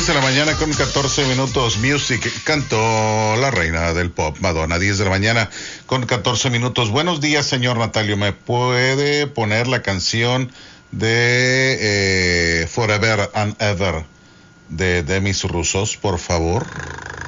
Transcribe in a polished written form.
de la mañana con 14 minutos. Music cantó la reina del pop, Madonna. 10 de la mañana con 14 minutos. Buenos días, señor Natalio. ¿Me puede poner la canción de Forever and Ever de Demis Roussos, por favor?